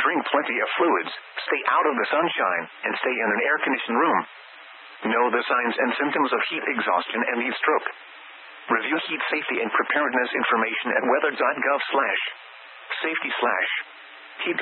Drink plenty of fluids, stay out of the sunshine, and stay in an air-conditioned room. Know the signs and symptoms of heat exhaustion and heat stroke. Review heat safety and preparedness information at weather.gov/safety/heat.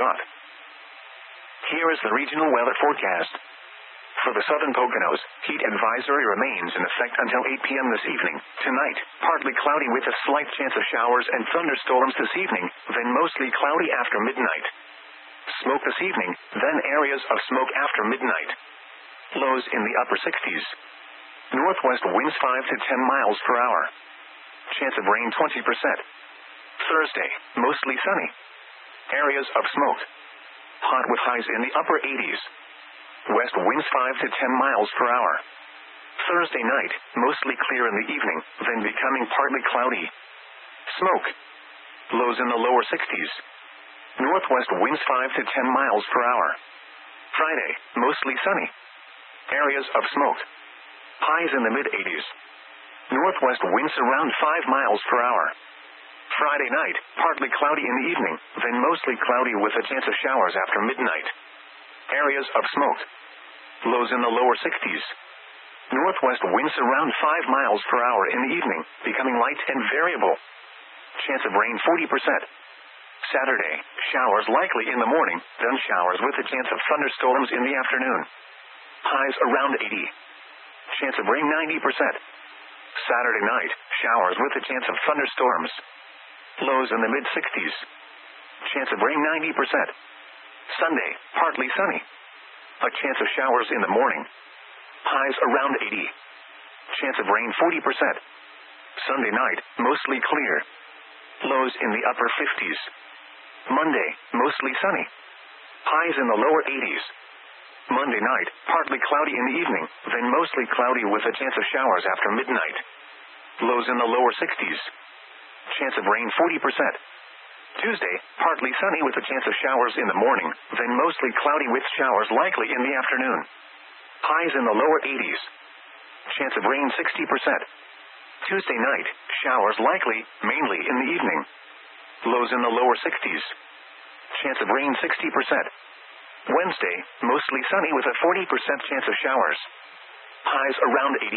Here is the regional weather forecast. For the southern Poconos, heat advisory remains in effect until 8 p.m. this evening. Tonight, partly cloudy with a slight chance of showers and thunderstorms this evening, then mostly cloudy after midnight. Smoke this evening, then areas of smoke after midnight. Lows in the upper 60s. Northwest winds 5 to 10 miles per hour. Chance of rain 20%. Thursday, mostly sunny. Areas of smoke. Hot with highs in the upper 80s. West winds 5 to 10 miles per hour. Thursday night, mostly clear in the evening, then becoming partly cloudy. Smoke. Lows in the lower 60s. Northwest winds 5 to 10 miles per hour. Friday, mostly sunny. Areas of smoke. Highs in the mid-80s. Northwest winds around 5 miles per hour. Friday night, partly cloudy in the evening, then mostly cloudy with a chance of showers after midnight. Areas of smoke. Lows in the lower 60s. Northwest winds around 5 miles per hour in the evening, becoming light and variable. Chance of rain 40%. Saturday, showers likely in the morning, then showers with a chance of thunderstorms in the afternoon. Highs around 80. Chance of rain 90%. Saturday night, showers with a chance of thunderstorms. Lows in the mid-60s. Chance of rain 90%. Sunday, partly sunny. A chance of showers in the morning. Highs around 80. Chance of rain 40%. Sunday night, mostly clear. Lows in the upper 50s. Monday, mostly sunny. Highs in the lower 80s. Monday night, partly cloudy in the evening, then mostly cloudy with a chance of showers after midnight. Lows in the lower 60s. Chance of rain 40%. Tuesday, partly sunny with a chance of showers in the morning, then mostly cloudy with showers likely in the afternoon. Highs in the lower 80s. Chance of rain 60%. Tuesday night, showers likely, mainly in the evening. Lows in the lower 60s. Chance of rain 60%. Wednesday, mostly sunny with a 40% chance of showers. Highs around 80.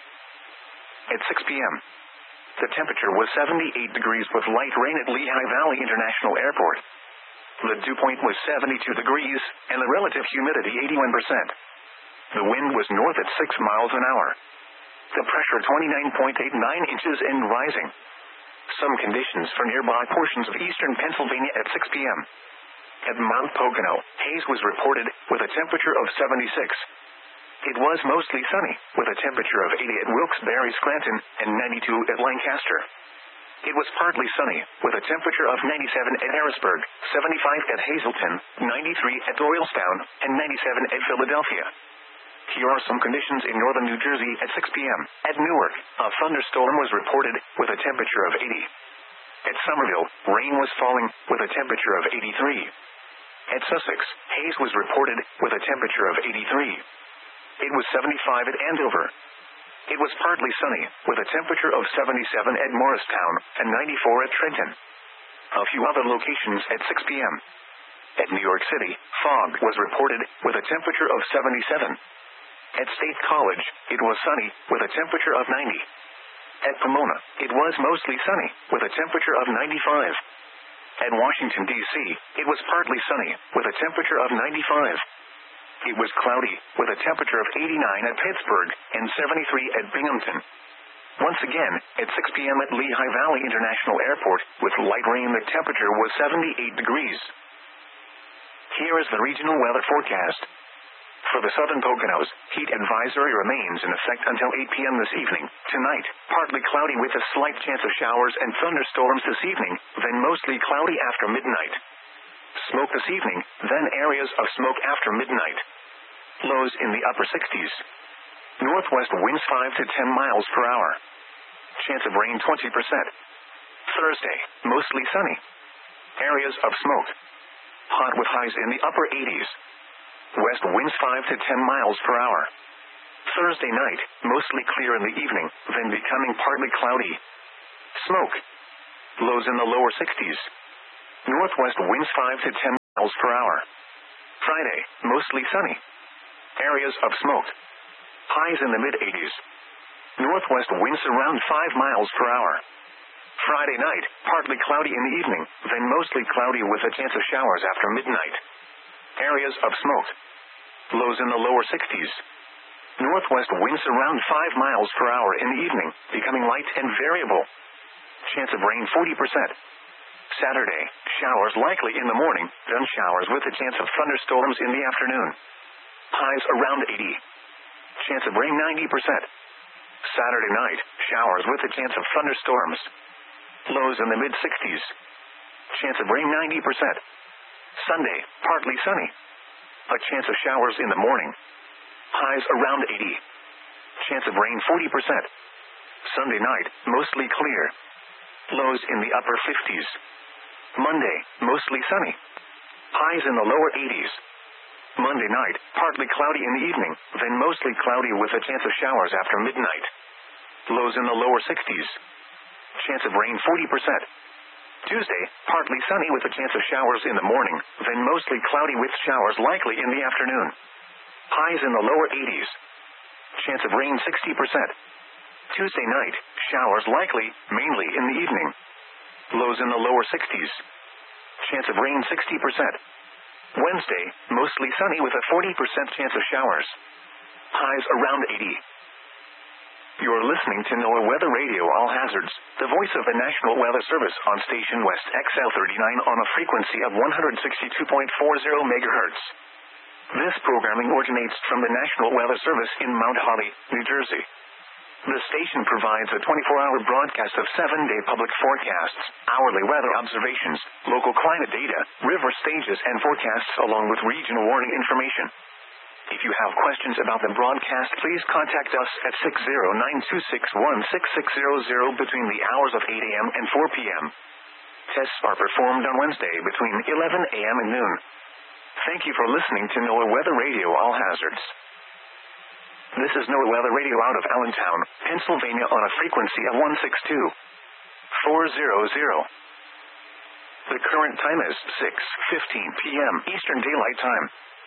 At 6 p.m., the temperature was 78 degrees with light rain at Lehigh Valley International Airport. The dew point was 72 degrees, and the relative humidity 81%. The wind was north at 6 miles an hour. The pressure 29.89 inches and rising. Some conditions for nearby portions of eastern Pennsylvania at 6 p.m. At Mount Pocono, haze was reported, with a temperature of 76. It was mostly sunny, with a temperature of 80 at Wilkes-Barre, Scranton, and 92 at Lancaster. It was partly sunny, with a temperature of 97 at Harrisburg, 75 at Hazleton, 93 at Doylestown, and 97 at Philadelphia. Here are some conditions in northern New Jersey at 6 p.m. At Newark, a thunderstorm was reported, with a temperature of 80. At Somerville, rain was falling, with a temperature of 83. At Sussex, haze was reported, with a temperature of 83. It was 75 at Andover. It was partly sunny, with a temperature of 77 at Morristown, and 94 at Trenton. A few other locations at 6 p.m. At New York City, fog was reported, with a temperature of 77. At State College, it was sunny, with a temperature of 90. At Pomona, it was mostly sunny, with a temperature of 95. At Washington, D.C., it was partly sunny, with a temperature of 95. It was cloudy, with a temperature of 89 at Pittsburgh, and 73 at Binghamton. Once again, at 6 p.m. at Lehigh Valley International Airport, with light rain the temperature was 78 degrees. Here is the regional weather forecast. For the southern Poconos, heat advisory remains in effect until 8 p.m. this evening. Tonight, partly cloudy with a slight chance of showers and thunderstorms this evening, then mostly cloudy after midnight. Smoke this evening, then areas of smoke after midnight. Lows in the upper 60s. Northwest winds 5 to 10 miles per hour. Chance of rain 20%. Thursday, mostly sunny. Areas of smoke. Hot with highs in the upper 80s. West winds 5 to 10 miles per hour. Thursday night, mostly clear in the evening, then becoming partly cloudy. Smoke. Lows in the lower 60s. Northwest winds 5 to 10 miles per hour. Friday, mostly sunny. Areas of smoke. Highs in the mid-80s. Northwest winds around 5 miles per hour. Friday night, partly cloudy in the evening, then mostly cloudy with a chance of showers after midnight. Areas of smoke. Lows in the lower 60s. Northwest winds around 5 miles per hour in the evening, becoming light and variable. Chance of rain 40%. Saturday, showers likely in the morning, then showers with a chance of thunderstorms in the afternoon. Highs around 80. Chance of rain 90%. Saturday night, showers with a chance of thunderstorms. Lows in the mid-60s. Chance of rain 90%. Sunday, partly sunny. A chance of showers in the morning. Highs around 80. Chance of rain 40%. Sunday night, mostly clear. Lows in the upper 50s. Monday, mostly sunny. Highs in the lower 80s. Monday night, partly cloudy in the evening, then mostly cloudy with a chance of showers after midnight. Lows in the lower 60s. Chance of rain 40%. Tuesday, partly sunny with a chance of showers in the morning, then mostly cloudy with showers likely in the afternoon. Highs in the lower 80s. Chance of rain 60%. Tuesday night, showers likely, mainly in the evening. Lows in the lower 60s. Chance of rain 60%. Wednesday, mostly sunny with a 40% chance of showers. Highs around 80. You're listening to NOAA Weather Radio All Hazards, the voice of the National Weather Service on station West XL39 on a frequency of 162.40 MHz. This programming originates from the National Weather Service in Mount Holly, New Jersey. The station provides a 24-hour broadcast of 7-day public forecasts, hourly weather observations, local climate data, river stages and forecasts along with regional warning information. If you have questions about the broadcast, please contact us at 609-261-6600 between the hours of 8 a.m. and 4 p.m. Tests are performed on Wednesday between 11 a.m. and noon. Thank you for listening to NOAA Weather Radio All Hazards. This is NOAA Weather Radio out of Allentown, Pennsylvania on a frequency of 162.400. The current time is 6:15 p.m. Eastern Daylight Time.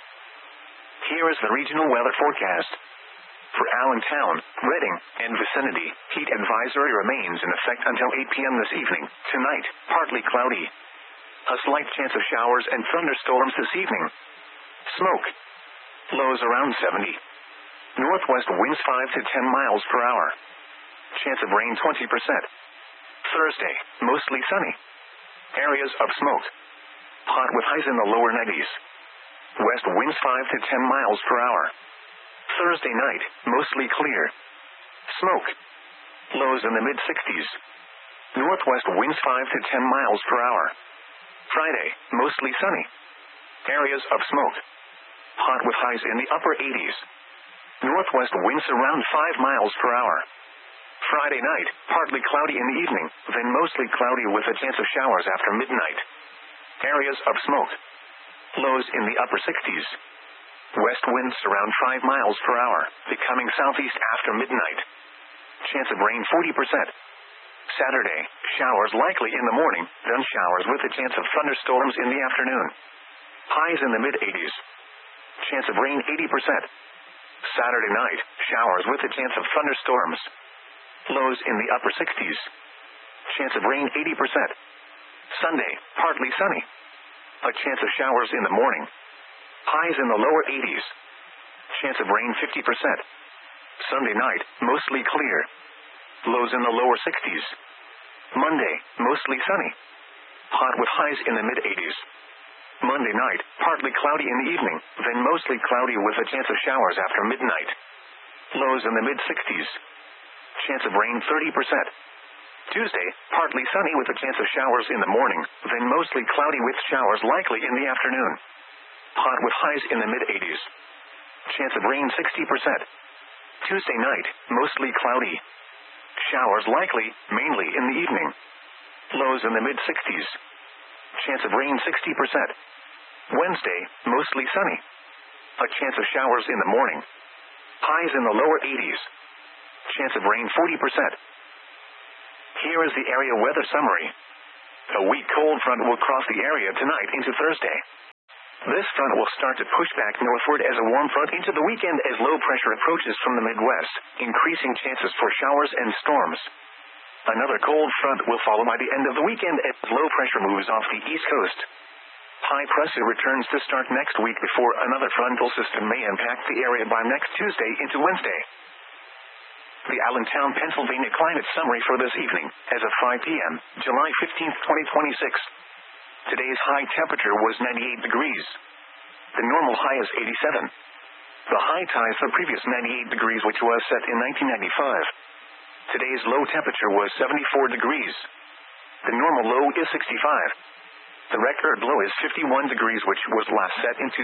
Here is the regional weather forecast. For Allentown, Reading, and vicinity, heat advisory remains in effect until 8 p.m. this evening. Tonight, partly cloudy. A slight chance of showers and thunderstorms this evening. Smoke. Lows around 70. Northwest winds 5 to 10 miles per hour. Chance of rain 20%. Thursday, mostly sunny. Areas of smoke. Hot with highs in the lower 90s. West winds 5 to 10 miles per hour. Thursday night, mostly clear. Smoke. Lows in the mid-60s. Northwest winds 5 to 10 miles per hour. Friday, mostly sunny. Areas of smoke. Hot with highs in the upper 80s. Northwest winds around 5 miles per hour. Friday night, partly cloudy in the evening, then mostly cloudy with a chance of showers after midnight. Areas of smoke. Lows in the upper 60s. West winds around 5 miles per hour, becoming southeast after midnight. Chance of rain 40%. Saturday, showers likely in the morning, then showers with a chance of thunderstorms in the afternoon. Highs in the mid-80s. Chance of rain 80%. Saturday night, showers with a chance of thunderstorms. Lows in the upper 60s. Chance of rain 80%. Sunday, partly sunny. A chance of showers in the morning. Highs in the lower 80s. Chance of rain 50%. Sunday night, mostly clear. Lows in the lower 60s. Monday, mostly sunny. Hot with highs in the mid-80s. Monday night, partly cloudy in the evening, then mostly cloudy with a chance of showers after midnight. Lows in the mid-60s. Chance of rain 30%. Tuesday, partly sunny with a chance of showers in the morning, then mostly cloudy with showers likely in the afternoon. Hot with highs in the mid-80s. Chance of rain 60%. Tuesday night, mostly cloudy. Showers likely, mainly in the evening. Lows in the mid-60s. Chance of rain 60%. Wednesday, mostly sunny. A chance of showers in the morning. Highs in the lower 80s. Chance of rain 40%. Here is the area weather summary. A weak cold front will cross the area tonight into Thursday. This front will start to push back northward as a warm front into the weekend as low pressure approaches from the Midwest, increasing chances for showers and storms. Another cold front will follow by the end of the weekend as low pressure moves off the East Coast. High pressure returns to start next week before another frontal system may impact the area by next Tuesday into Wednesday. The Allentown, Pennsylvania climate summary for this evening, as of 5 p.m., July 15, 2026. Today's high temperature was 98 degrees. The normal high is 87. The high ties the previous 98 degrees which was set in 1995. Today's low temperature was 74 degrees. The normal low is 65. The record low is 51 degrees which was last set in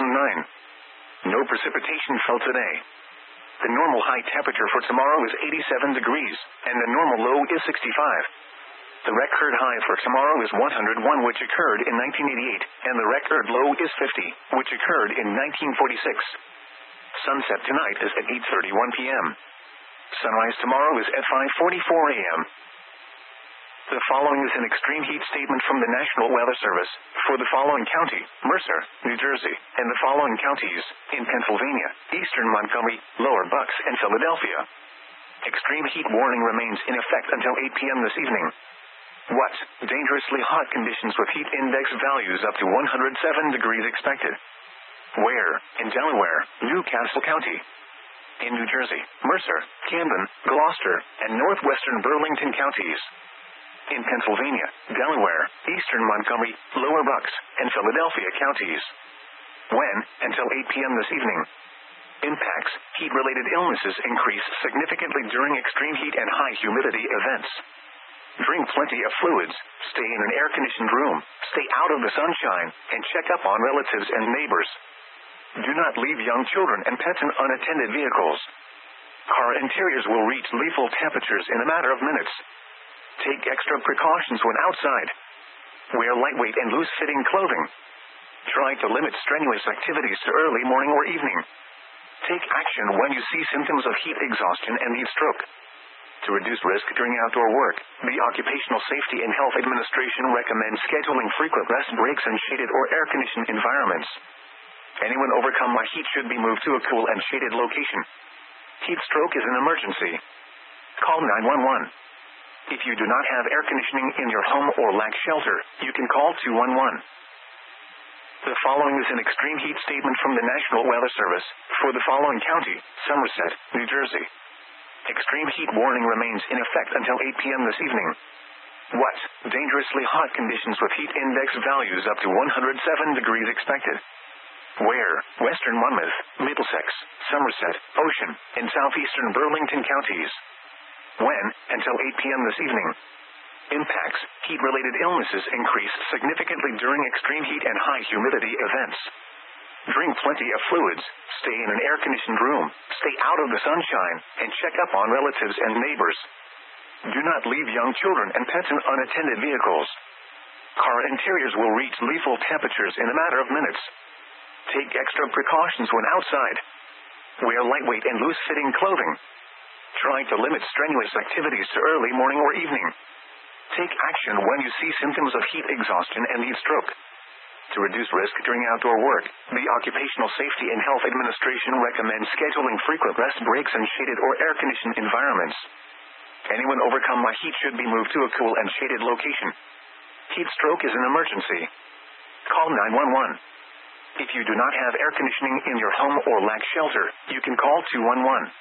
2009. No precipitation fell today. The normal high temperature for tomorrow is 87 degrees, and the normal low is 65. The record high for tomorrow is 101 which occurred in 1988, and the record low is 50, which occurred in 1946. Sunset tonight is at 8:31 p.m. Sunrise tomorrow is at 5:44 a.m. The following is an extreme heat statement from the National Weather Service for the following county, Mercer, New Jersey, and the following counties in Pennsylvania, eastern Montgomery, lower Bucks, and Philadelphia. Extreme heat warning remains in effect until 8 p.m. this evening. What? Dangerously hot conditions with heat index values up to 107 degrees expected. Where? In Delaware, Newcastle County. In New Jersey, Mercer, Camden, Gloucester, and northwestern Burlington counties. In Pennsylvania, Delaware, eastern Montgomery, lower Bucks, and Philadelphia counties. When? Until 8 p.m. this evening. Impacts: heat-related illnesses increase significantly during extreme heat and high humidity events. Drink plenty of fluids, stay in an air-conditioned room, stay out of the sunshine, and check up on relatives and neighbors. Do not leave young children and pets in unattended vehicles. Car interiors will reach lethal temperatures in a matter of minutes. Take extra precautions when outside. Wear lightweight and loose-fitting clothing. Try to limit strenuous activities to early morning or evening. Take action when you see symptoms of heat exhaustion and heat stroke. To reduce risk during outdoor work, the Occupational Safety and Health Administration recommends scheduling frequent rest breaks in shaded or air-conditioned environments. Anyone overcome by heat should be moved to a cool and shaded location. Heat stroke is an emergency. Call 911. If you do not have air conditioning in your home or lack shelter, you can call 211. The following is an extreme heat statement from the National Weather Service for the following county, Somerset, New Jersey. Extreme heat warning remains in effect until 8 p.m. this evening. What? Dangerously hot conditions with heat index values up to 107 degrees expected. Where? Western Monmouth, Middlesex, Somerset, Ocean, and southeastern Burlington counties. When? Until 8 p.m. this evening. Impacts: heat-related illnesses increase significantly during extreme heat and high humidity events. Drink plenty of fluids, stay in an air-conditioned room, stay out of the sunshine, and check up on relatives and neighbors. Do not leave young children and pets in unattended vehicles. Car interiors will reach lethal temperatures in a matter of minutes. Take extra precautions when outside. Wear lightweight and loose-fitting clothing. Try to limit strenuous activities to early morning or evening. Take action when you see symptoms of heat exhaustion and heat stroke. To reduce risk during outdoor work, the Occupational Safety and Health Administration recommends scheduling frequent rest breaks in shaded or air-conditioned environments. Anyone overcome by heat should be moved to a cool and shaded location. Heat stroke is an emergency. Call 911. If you do not have air conditioning in your home or lack shelter, you can call 211.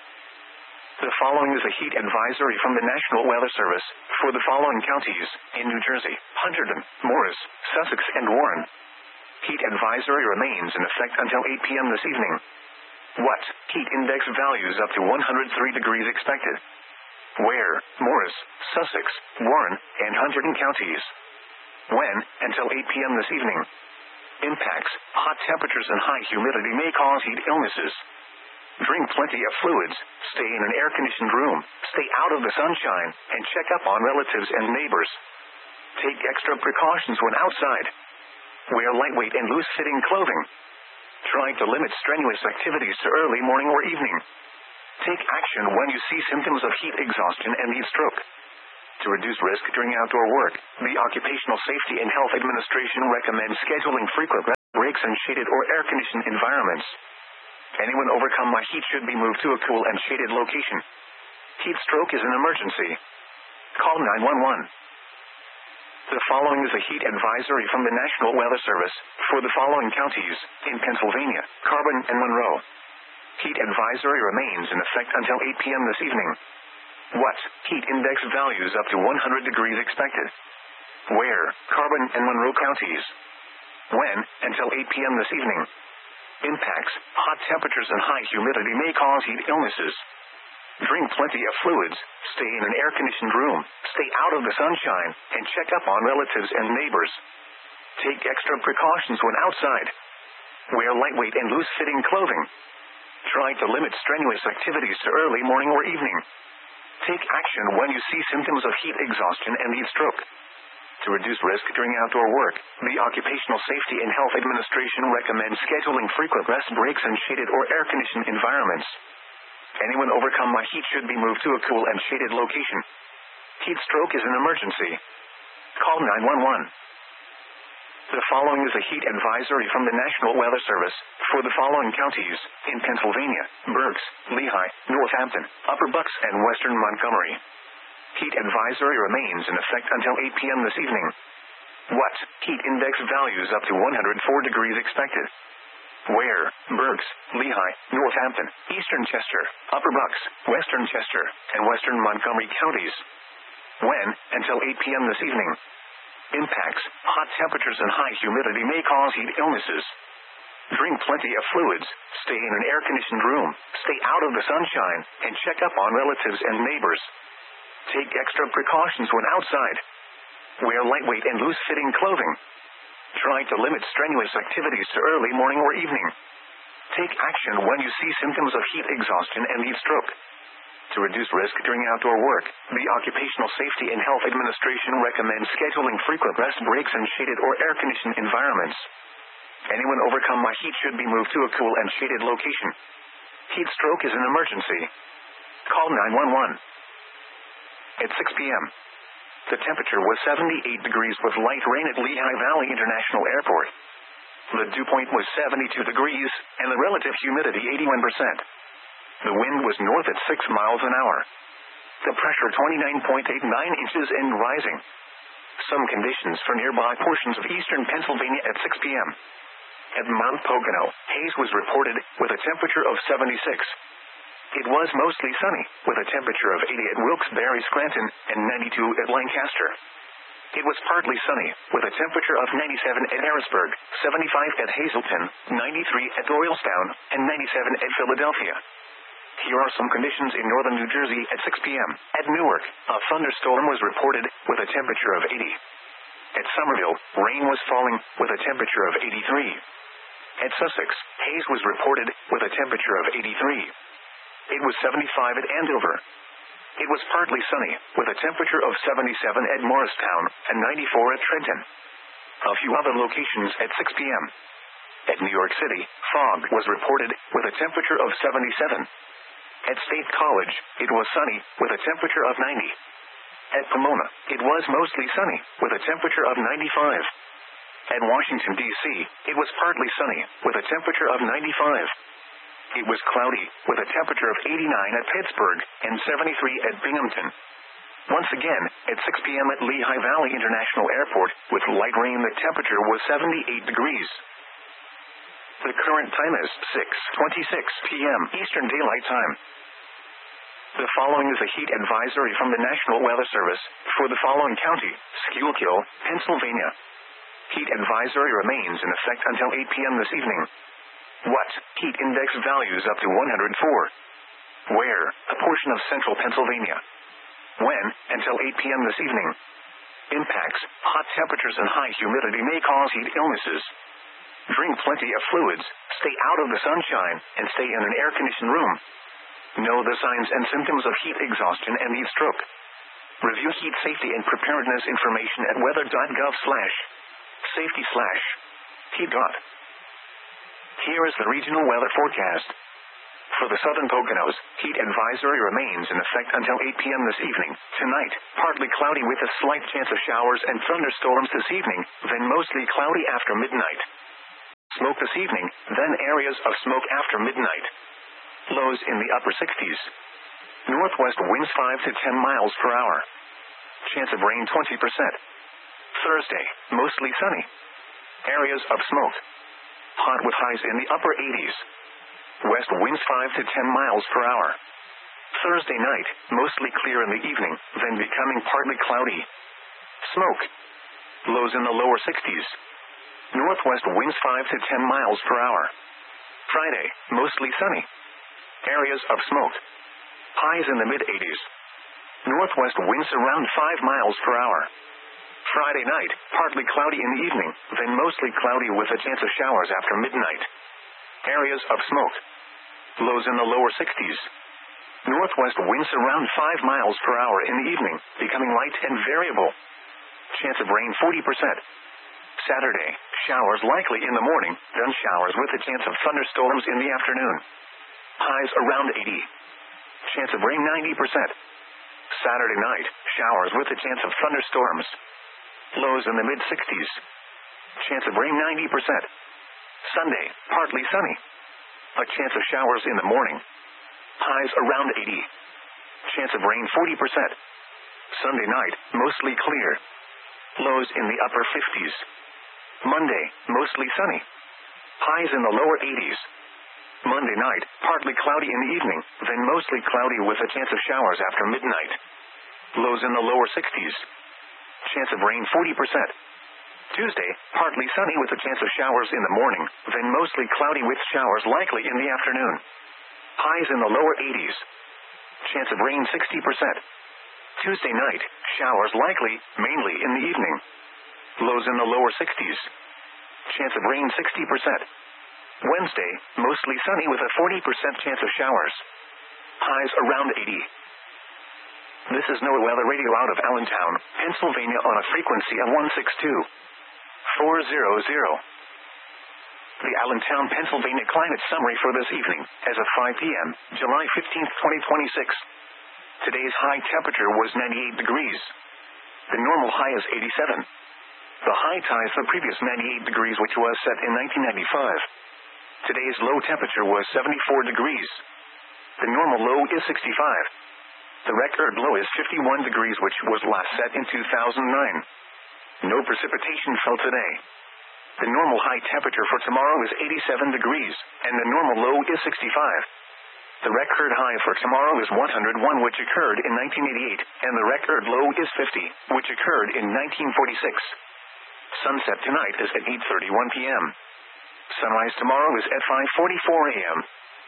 The following is a heat advisory from the National Weather Service for the following counties in New Jersey, Hunterdon, Morris, Sussex, and Warren. Heat advisory remains in effect until 8 p.m. this evening. What? Heat index values up to 103 degrees expected. Where? Morris, Sussex, Warren, and Hunterdon counties. When? Until 8 p.m. this evening. Impacts: hot temperatures and high humidity may cause heat illnesses. Drink plenty of fluids, stay in an air-conditioned room, stay out of the sunshine, and check up on relatives and neighbors. Take extra precautions when outside. Wear lightweight and loose-fitting clothing. Try to limit strenuous activities to early morning or evening. Take action when you see symptoms of heat exhaustion and heat stroke. To reduce risk during outdoor work, the Occupational Safety and Health Administration recommends scheduling frequent rest breaks breaks and shaded or air-conditioned environments. Anyone overcome by heat should be moved to a cool and shaded location. Heat stroke is an emergency. Call 911. The following is a heat advisory from the National Weather Service for the following counties in Pennsylvania, Carbon and Monroe. Heat advisory remains in effect until 8 p.m. this evening. What? Heat index values up to 100 degrees expected. Where? Carbon and Monroe counties. When? Until 8 p.m. this evening. Impacts: hot temperatures and high humidity may cause heat illnesses. Drink plenty of fluids, stay in an air-conditioned room, stay out of the sunshine, and check up on relatives and neighbors. Take extra precautions when outside. Wear lightweight and loose-fitting clothing. Try to limit strenuous activities to early morning or evening. Take action when you see symptoms of heat exhaustion and heat stroke. To reduce risk during outdoor work, the Occupational Safety and Health Administration recommends scheduling frequent rest breaks in shaded or air-conditioned environments. Anyone overcome by heat should be moved to a cool and shaded location. Heat stroke is an emergency. Call 911. The following is a heat advisory from the National Weather Service for the following counties in Pennsylvania, Berks, Lehigh, Northampton, Upper Bucks, and Western Montgomery. Heat advisory remains in effect until 8 p.m. this evening. What? Heat index values up to 104 degrees expected. Where? Berks, Lehigh, Northampton, Eastern Chester, Upper Bucks, Western Chester, and Western Montgomery counties. When? Until 8 p.m. this evening. Impacts: hot temperatures and high humidity may cause heat illnesses. Drink plenty of fluids, stay in an air-conditioned room, stay out of the sunshine, and check up on relatives and neighbors. Take extra precautions when outside. Wear lightweight and loose-fitting clothing. Try to limit strenuous activities to early morning or evening. Take action when you see symptoms of heat exhaustion and heat stroke. To reduce risk during outdoor work, the Occupational Safety and Health Administration recommends scheduling frequent rest breaks in shaded or air-conditioned environments. Anyone overcome by heat should be moved to a cool and shaded location. Heat stroke is an emergency. Call 911. At 6 p.m. The temperature was 78 degrees with light rain at Lehigh Valley International Airport. The dew point was 72 degrees, and the relative humidity 81%. The wind was north at 6 miles an hour. The pressure 29.89 inches and rising. Some conditions for nearby portions of eastern Pennsylvania at 6 p.m. At Mount Pocono, haze was reported, with a temperature of 76. It was mostly sunny, with a temperature of 80 at Wilkes-Barre, Scranton, and 92 at Lancaster. It was partly sunny, with a temperature of 97 at Harrisburg, 75 at Hazleton, 93 at Doylestown, and 97 at Philadelphia. Here are some conditions in northern New Jersey at 6 p.m. At Newark, a thunderstorm was reported, with a temperature of 80. At Somerville, rain was falling, with a temperature of 83. At Sussex, haze was reported, with a temperature of 83. It was 75 at Andover. It was partly sunny, with a temperature of 77 at Morristown, and 94 at Trenton. A few other locations at 6 p.m. At New York City, fog was reported, with a temperature of 77. At State College, it was sunny, with a temperature of 90. At Pomona, it was mostly sunny, with a temperature of 95. At Washington, D.C., it was partly sunny, with a temperature of 95. It was cloudy, with a temperature of 89 at Pittsburgh, and 73 at Binghamton. Once again, at 6 p.m. at Lehigh Valley International Airport, with light rain the temperature was 78 degrees. The current time is 6:26 p.m. Eastern Daylight Time. The following is a heat advisory from the National Weather Service for the following county, Schuylkill, Pennsylvania. Heat advisory remains in effect until 8 p.m. this evening. What? Heat index values up to 104. Where? A portion of central Pennsylvania. When? Until 8 p.m. this evening. Impacts: hot temperatures and high humidity may cause heat illnesses. Drink plenty of fluids, stay out of the sunshine, and stay in an air-conditioned room. Know the signs and symptoms of heat exhaustion and heat stroke. Review heat safety and preparedness information at weather.gov/safety/heat. Here is the regional weather forecast. For the southern Poconos, heat advisory remains in effect until 8 p.m. this evening. Tonight, partly cloudy with a slight chance of showers and thunderstorms this evening, then mostly cloudy after midnight. smoke this evening, then areas of smoke after midnight. Lows in the upper 60s. Northwest winds 5 to 10 miles per hour. Chance of rain 20%. Thursday, mostly sunny. Areas of smoke. Hot with highs in the upper 80s. West winds 5 to 10 miles per hour. Thursday night, mostly clear in the evening, then becoming partly cloudy. Smoke. Lows in the lower 60s. Northwest winds 5 to 10 miles per hour. Friday, mostly sunny. Areas of smoke. Highs in the mid-80s. Northwest winds around 5 miles per hour. Friday night, partly cloudy in the evening, then mostly cloudy with a chance of showers after midnight. Areas of smoke. Lows in the lower 60s. Northwest winds around 5 miles per hour in the evening, becoming light and variable. Chance of rain 40%. Saturday, showers likely in the morning, then showers with a chance of thunderstorms in the afternoon. Highs around 80. Chance of rain 90%. Saturday night, showers with a chance of thunderstorms. Lows in the mid-60s. Chance of rain 90%. Sunday, partly sunny. A chance of showers in the morning. Highs around 80. Chance of rain 40%. Sunday night, mostly clear. Lows in the upper 50s. Monday, mostly sunny. Highs in the lower 80s. Monday night, partly cloudy in the evening, then mostly cloudy with a chance of showers after midnight. Lows in the lower 60s. Chance of rain 40%. Tuesday, partly sunny with a chance of showers in the morning, then mostly cloudy with showers likely in the afternoon. Highs in the lower 80s. Chance of rain 60%. Tuesday night, showers likely, mainly in the evening. Lows in the lower 60s. Chance of rain 60%. Wednesday, mostly sunny with a 40% chance of showers. Highs around 80. This is NOAA Weather Radio out of Allentown, Pennsylvania on a frequency of 162.400. The Allentown, Pennsylvania climate summary for this evening, as of 5 p.m., July 15, 2026. Today's high temperature was 98 degrees. The normal high is 87. The high ties the previous 98 degrees which was set in 1995. Today's low temperature was 74 degrees. The normal low is 65. The record low is 51 degrees which was last set in 2009. No precipitation fell today. The normal high temperature for tomorrow is 87 degrees, and the normal low is 65. The record high for tomorrow is 101 which occurred in 1988, and the record low is 50, which occurred in 1946. Sunset tonight is at 8:31 p.m. Sunrise tomorrow is at 5:44 a.m.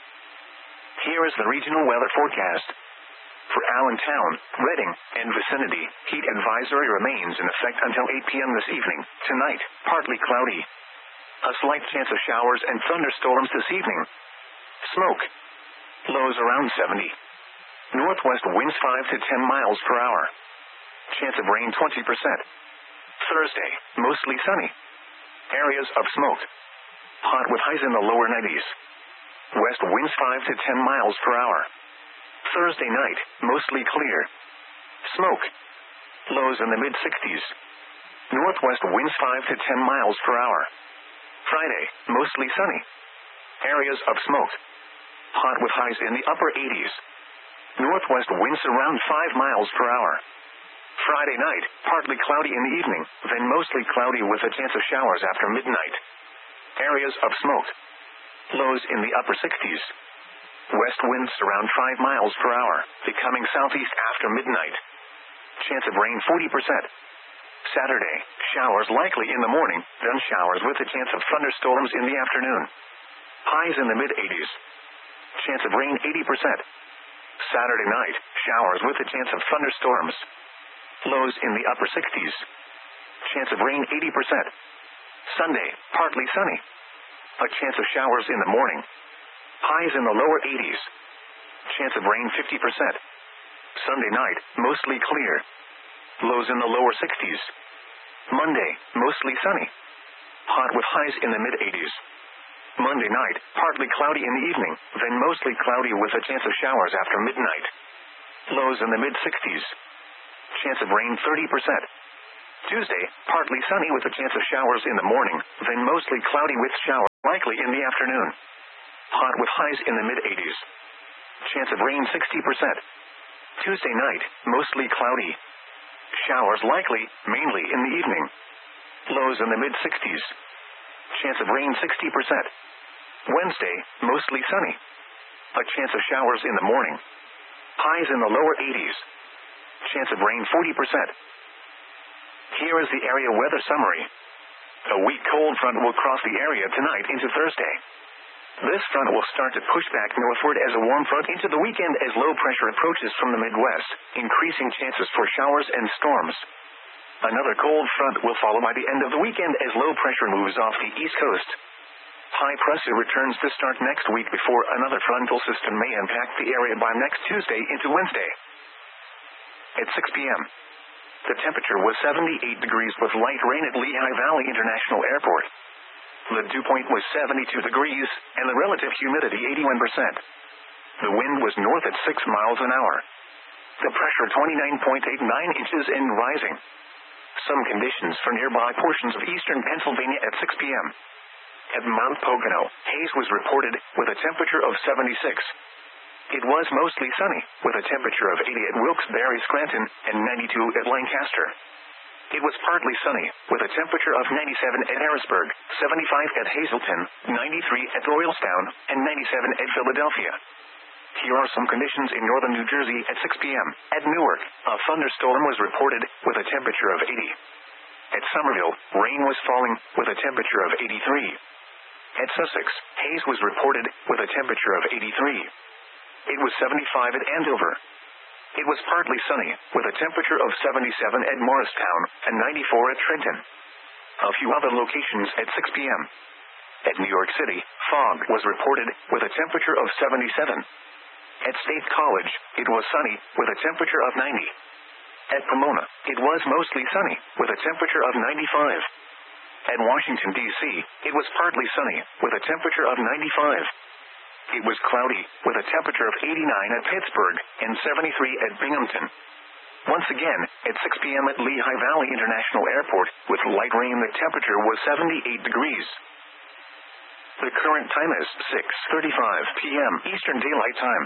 Here is the regional weather forecast. For Allentown, Reading, and vicinity, heat advisory remains in effect until 8 p.m. this evening. Tonight, partly cloudy. A slight chance of showers and thunderstorms this evening. Smoke. Lows around 70. Northwest winds 5 to 10 miles per hour. Chance of rain 20%. Thursday, mostly sunny. Areas of smoke. Hot with highs in the lower 90s. West winds 5 to 10 miles per hour. Thursday night, mostly clear. Smoke. Lows in the mid-60s. Northwest winds 5 to 10 miles per hour. Friday, mostly sunny. Areas of smoke. Hot with highs in the upper 80s. Northwest winds around 5 miles per hour. Friday night, partly cloudy in the evening, then mostly cloudy with a chance of showers after midnight. Areas of smoke. Lows in the upper 60s. West winds around 5 miles per hour, becoming southeast after midnight. Chance of rain 40%. Saturday, showers likely in the morning, then showers with a chance of thunderstorms in the afternoon. Highs in the mid-80s. Chance of rain 80%. Saturday night, showers with a chance of thunderstorms. Lows in the upper 60s. Chance of rain 80%. Sunday, partly sunny. A chance of showers in the morning. Highs in the lower 80s. Chance of rain 50%. Sunday night, mostly clear. Lows in the lower 60s. Monday, mostly sunny. Hot with highs in the mid-80s. Monday night, partly cloudy in the evening, then mostly cloudy with a chance of showers after midnight. Lows in the mid-60s. Chance of rain 30%. Tuesday, partly sunny with a chance of showers in the morning, then mostly cloudy with showers. likely in the afternoon. Hot with highs in the mid-80s. Chance of rain 60%. Tuesday night, mostly cloudy. Showers likely, mainly in the evening. Lows in the mid-60s. Chance of rain 60%. Wednesday, mostly sunny. A chance of showers in the morning. Highs in the lower 80s. Chance of rain 40%. Here is the area weather summary. A weak cold front will cross the area tonight into Thursday. This front will start to push back northward as a warm front into the weekend as low pressure approaches from the Midwest, increasing chances for showers and storms. Another cold front will follow by the end of the weekend as low pressure moves off the East Coast. High pressure returns to start next week before another frontal system may impact the area by next Tuesday into Wednesday. At 6 p.m., the temperature was 78 degrees with light rain at Lehigh Valley International Airport. The dew point was 72 degrees, and the relative humidity 81%. The wind was north at 6 miles an hour. The pressure 29.89 inches and rising. Some conditions for nearby portions of eastern Pennsylvania at 6 p.m. At Mount Pocono, haze was reported, with a temperature of 76. It was mostly sunny, with a temperature of 80 at Wilkes-Barre, Scranton, and 92 at Lancaster. It was partly sunny, with a temperature of 97 at Harrisburg, 75 at Hazleton, 93 at Doylestown, and 97 at Philadelphia. Here are some conditions in northern New Jersey at 6 p.m. At Newark, a thunderstorm was reported, with a temperature of 80. At Somerville, rain was falling, with a temperature of 83. At Sussex, haze was reported, with a temperature of 83. It was 75 at Andover. It was partly sunny, with a temperature of 77 at Morristown, and 94 at Trenton. A few other locations at 6 p.m. At New York City, fog was reported, with a temperature of 77. At State College, it was sunny, with a temperature of 90. At Pomona, it was mostly sunny, with a temperature of 95. At Washington, D.C., it was partly sunny, with a temperature of 95. It was cloudy, with a temperature of 89 at Pittsburgh, and 73 at Binghamton. Once again, at 6 p.m. at Lehigh Valley International Airport, with light rain the temperature was 78 degrees. The current time is 6:35 p.m. Eastern Daylight Time.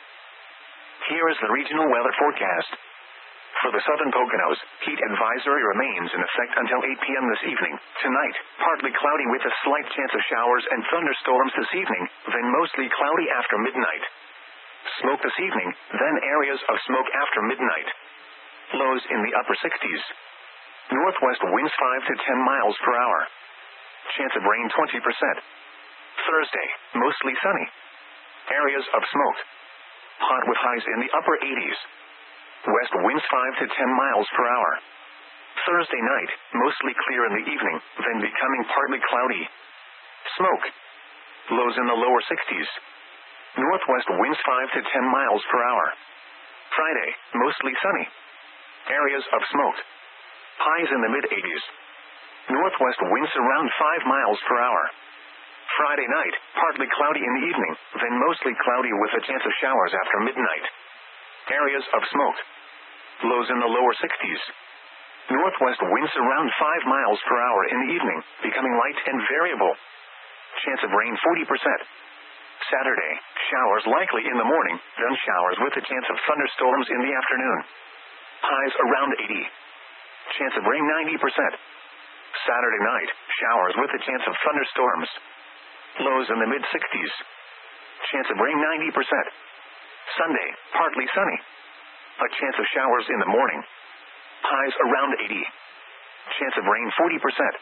Here is the regional weather forecast. For the southern Poconos, heat advisory remains in effect until 8 p.m. this evening. Tonight, partly cloudy with a slight chance of showers and thunderstorms this evening, then mostly cloudy after midnight. Smoke this evening, then areas of smoke after midnight. Lows in the upper 60s. Northwest winds 5 to 10 miles per hour. Chance of rain 20%. Thursday, mostly sunny. Areas of smoke. Hot with highs in the upper 80s. West winds 5 to 10 miles per hour. Thursday night, mostly clear in the evening, then becoming partly cloudy. Smoke. Lows in the lower 60s. Northwest winds 5 to 10 miles per hour. Friday, mostly sunny. Areas of smoke. Highs in the mid-80s. Northwest winds around 5 miles per hour. Friday night, partly cloudy in the evening, then mostly cloudy with a chance of showers after midnight. Areas of smoke. Lows in the lower 60s. Northwest winds around 5 miles per hour in the evening, becoming light and variable. Chance of rain 40%. Saturday, showers likely in the morning, then showers with a chance of thunderstorms in the afternoon. Highs around 80. Chance of rain 90%. Saturday night, showers with a chance of thunderstorms. Lows in the mid-60s. Chance of rain 90%. Sunday, partly sunny. A chance of showers in the morning. Highs around 80. Chance of rain 40%.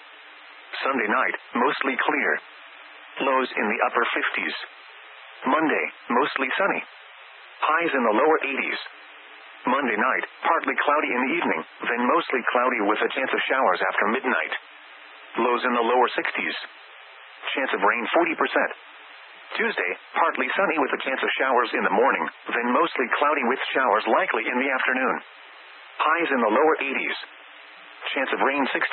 Sunday night, mostly clear. Lows in the upper 50s. Monday, mostly sunny. Highs in the lower 80s. Monday night, partly cloudy in the evening, then mostly cloudy with a chance of showers after midnight. Lows in the lower 60s. Chance of rain 40%. Tuesday, partly sunny with a chance of showers in the morning, then mostly cloudy with showers likely in the afternoon. Highs in the lower 80s. Chance of rain 60%.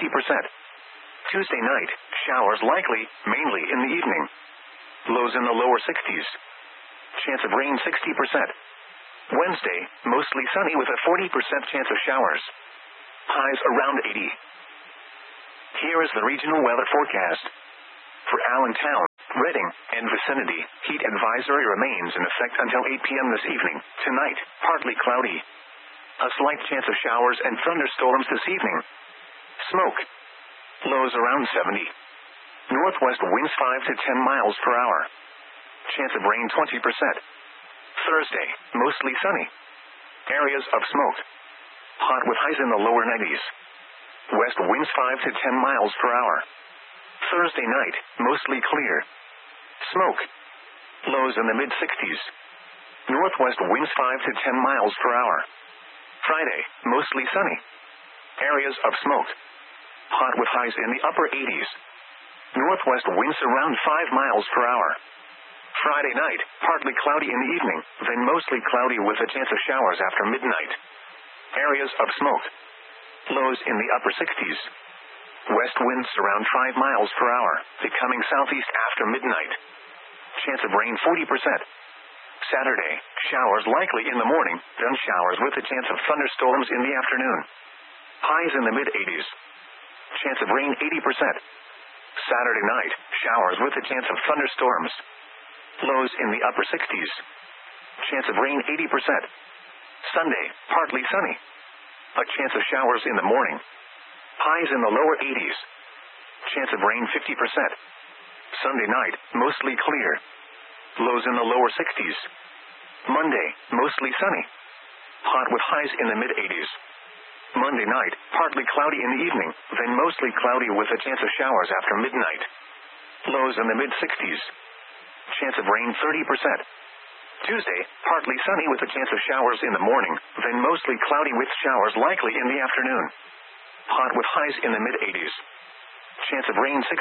Tuesday night, showers likely, mainly in the evening. Lows in the lower 60s. Chance of rain 60%. Wednesday, mostly sunny with a 40% chance of showers. Highs around 80. Here is the regional weather forecast. For Allentown, Reading and vicinity, heat advisory remains in effect until 8 p.m. this evening. Tonight, partly cloudy. A slight chance of showers and thunderstorms this evening. Smoke. Lows around 70. Northwest winds 5 to 10 miles per hour. Chance of rain 20%. Thursday, mostly sunny. Areas of smoke. Hot with highs in the lower 90s. West winds 5 to 10 miles per hour. Thursday night, mostly clear. Smoke. Lows in the mid-60s. Northwest winds 5 to 10 miles per hour. Friday, mostly sunny. Areas of smoke. Hot with highs in the upper 80s. Northwest winds around 5 miles per hour. Friday night, partly cloudy in the evening, then mostly cloudy with a chance of showers after midnight. Areas of smoke. Lows in the upper 60s. West winds around 5 miles per hour, becoming southeast after midnight. Chance of rain 40%. Saturday, showers likely in the morning, then showers with a chance of thunderstorms in the afternoon. Highs in the mid-80s. Chance of rain 80%. Saturday night, showers with a chance of thunderstorms. Lows in the upper 60s. Chance of rain 80%. Sunday, partly sunny. A chance of showers in the morning. Highs in the lower 80s. Chance of rain 50%. Sunday night, mostly clear. Lows in the lower 60s. Monday, mostly sunny. Hot with highs in the mid-80s. Monday night, partly cloudy in the evening, then mostly cloudy with a chance of showers after midnight. Lows in the mid-60s. Chance of rain 30%. Tuesday, partly sunny with a chance of showers in the morning, then mostly cloudy with showers likely in the afternoon. Hot with highs in the mid-80s. Chance of rain 60%.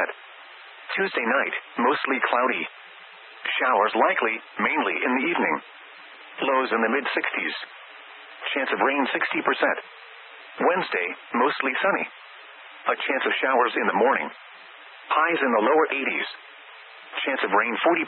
Tuesday night, mostly cloudy. Showers likely, mainly in the evening. Lows in the mid-60s. Chance of rain 60%. Wednesday, mostly sunny. A chance of showers in the morning. Highs in the lower 80s. Chance of rain 40%.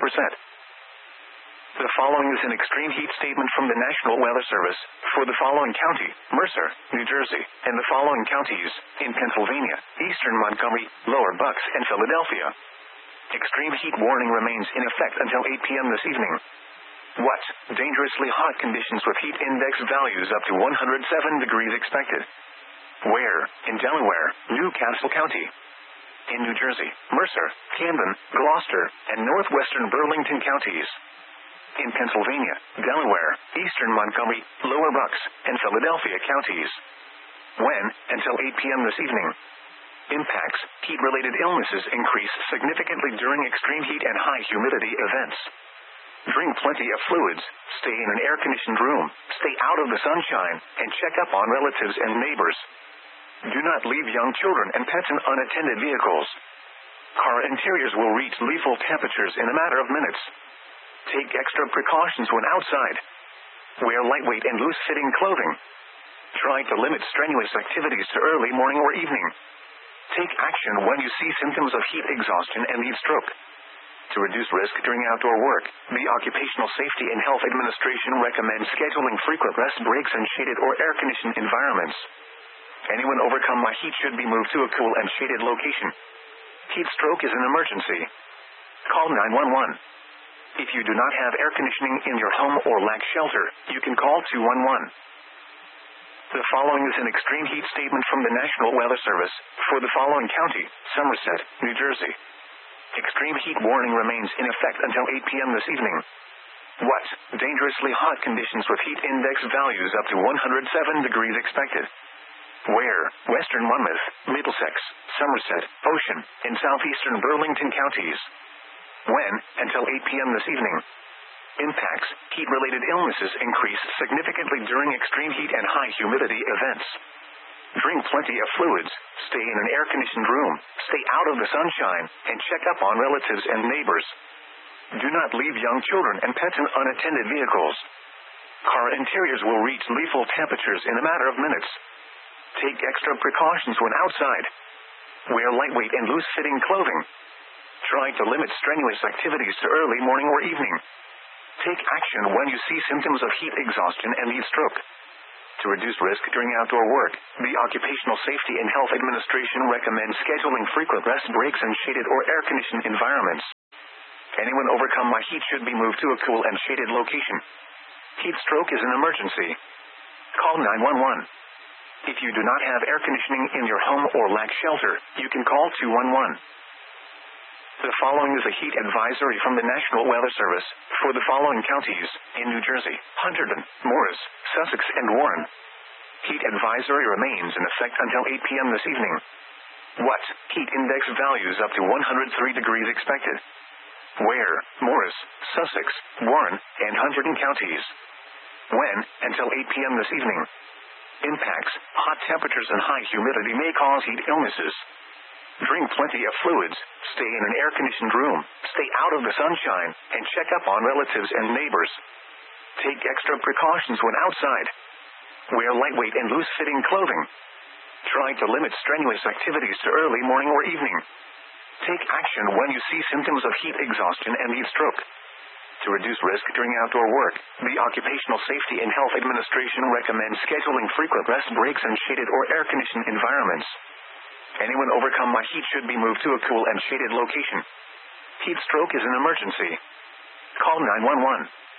The following is an extreme heat statement from the National Weather Service for the following county, Mercer, New Jersey, and the following counties in Pennsylvania, eastern Montgomery, lower Bucks, and Philadelphia. Extreme heat warning remains in effect until 8 p.m. this evening. What? Dangerously hot conditions with heat index values up to 107 degrees expected. Where? In Delaware, New Castle County. In New Jersey, Mercer, Camden, Gloucester, and northwestern Burlington counties. In Pennsylvania, Delaware, eastern Montgomery, lower Bucks, and Philadelphia counties. When? Until 8 p.m. this evening. Impacts: heat-related illnesses increase significantly during extreme heat and high humidity events. Drink plenty of fluids, stay in an air-conditioned room, stay out of the sunshine, and check up on relatives and neighbors. Do not leave young children and pets in unattended vehicles. Car interiors will reach lethal temperatures in a matter of minutes. Take extra precautions when outside. Wear lightweight and loose-fitting clothing. Try to limit strenuous activities to early morning or evening. Take action when you see symptoms of heat exhaustion and heat stroke. To reduce risk during outdoor work, the Occupational Safety and Health Administration recommends scheduling frequent rest breaks in shaded or air-conditioned environments. Anyone overcome by heat should be moved to a cool and shaded location. Heat stroke is an emergency. Call 911. If you do not have air conditioning in your home or lack shelter, you can call 211. The following is an extreme heat statement from the National Weather Service for the following county, Somerset, New Jersey. Extreme heat warning remains in effect until 8 p.m. this evening. What? Dangerously hot conditions with heat index values up to 107 degrees expected. Where? Western Monmouth, Middlesex, Somerset, Ocean, and southeastern Burlington counties. When? Until 8 p.m. this evening. Impacts: heat-related illnesses increase significantly during extreme heat and high humidity events. Drink plenty of fluids, stay in an air-conditioned room, stay out of the sunshine, and check up on relatives and neighbors. Do not leave young children and pets in unattended vehicles. Car interiors will reach lethal temperatures in a matter of minutes. Take extra precautions when outside. Wear lightweight and loose-fitting clothing. Try to limit strenuous activities to early morning or evening. Take action when you see symptoms of heat exhaustion and heat stroke. To reduce risk during outdoor work, the Occupational Safety and Health Administration recommends scheduling frequent rest breaks in shaded or air-conditioned environments. Anyone overcome by heat should be moved to a cool and shaded location. Heat stroke is an emergency. Call 911. If you do not have air conditioning in your home or lack shelter, you can call 211. The following is a heat advisory from the National Weather Service for the following counties in New Jersey: Hunterdon, Morris, Sussex, and Warren. Heat advisory remains in effect until 8 p.m. this evening. What? Heat index values up to 103 degrees expected. Where? Morris, Sussex, Warren, and Hunterdon counties. When? Until 8 p.m. this evening. Impacts: hot temperatures and high humidity may cause heat illnesses. Drink plenty of fluids, stay in an air-conditioned room, stay out of the sunshine, and check up on relatives and neighbors. Take extra precautions when outside. Wear lightweight and loose-fitting clothing. Try to limit strenuous activities to early morning or evening. Take action when you see symptoms of heat exhaustion and heat stroke. To reduce risk during outdoor work, the Occupational Safety and Health Administration recommends scheduling frequent rest breaks in shaded or air-conditioned environments. Anyone overcome by heat should be moved to a cool and shaded location. Heat stroke is an emergency. Call 911.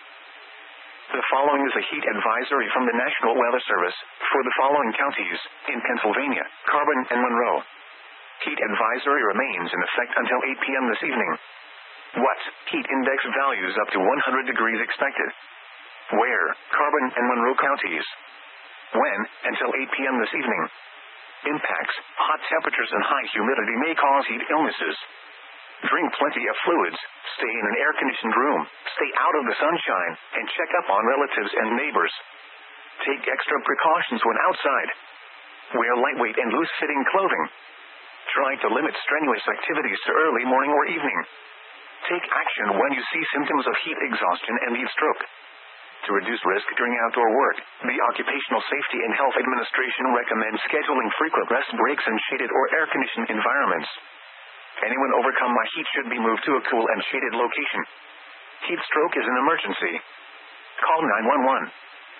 The following is a heat advisory from the National Weather Service for the following counties in Pennsylvania: Carbon and Monroe. Heat advisory remains in effect until 8 p.m. this evening. What? Heat index values up to 100 degrees expected. Where? Carbon and Monroe counties. When? Until 8 p.m. this evening. Impacts: hot temperatures and high humidity may cause heat illnesses. Drink plenty of fluids, stay in an air-conditioned room, stay out of the sunshine, and check up on relatives and neighbors. Take extra precautions when outside. Wear lightweight and loose-fitting clothing. Try to limit strenuous activities to early morning or evening. Take action when you see symptoms of heat exhaustion and heat stroke. To reduce risk during outdoor work, the Occupational Safety and Health Administration recommends scheduling frequent rest breaks in shaded or air-conditioned environments. Anyone overcome by heat should be moved to a cool and shaded location. Heat stroke is an emergency. Call 911.